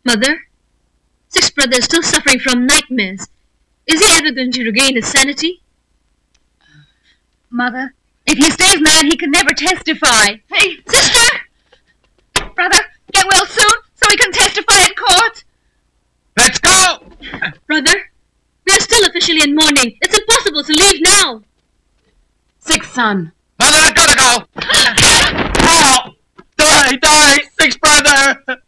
Mother, Sixth Brother is still suffering from nightmares. Is he ever going to regain his sanity? Mother, if he stays mad, he can never testify. Hey, sister! Brother, get well soon so he can testify in court. Let's go! Brother, we are still officially in mourning. It's impossible to leave now. Sixth son. Mother, I gotta go! Oh! Die! Sixth Brother!